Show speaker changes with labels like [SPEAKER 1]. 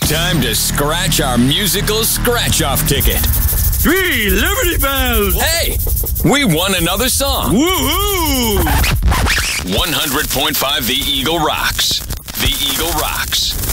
[SPEAKER 1] Time to scratch our musical scratch-off ticket.
[SPEAKER 2] 3 Liberty Bells!
[SPEAKER 1] Hey, we won another song.
[SPEAKER 2] Woohoo!
[SPEAKER 1] 100.5 The Eagle rocks. The Eagle rocks.